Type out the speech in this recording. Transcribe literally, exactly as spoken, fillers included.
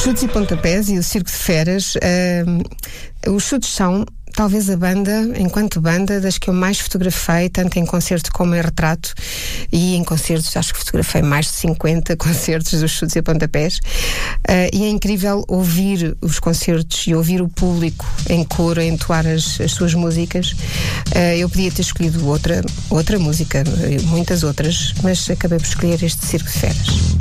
Chutes e Pontapés e o Circo de Feras. Uh, os Chutes são talvez a banda, enquanto banda, das que eu mais fotografei, tanto em concerto como em retrato, e em concertos acho que fotografei mais de cinquenta concertos dos Chutes e Pontapés. Uh, e é incrível ouvir os concertos e ouvir o público em coro a entoar as, as suas músicas. Uh, eu podia ter escolhido outra, outra música, muitas outras, mas acabei por escolher este Circo de Feras.